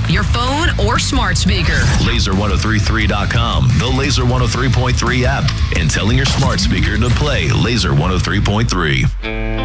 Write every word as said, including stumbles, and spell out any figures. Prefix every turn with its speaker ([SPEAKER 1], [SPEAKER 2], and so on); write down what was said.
[SPEAKER 1] app, your phone, or smart speaker.
[SPEAKER 2] laser ten thirty-three dot com, the Laser one oh three point three app, and telling your smart speaker to play Laser one oh three point three.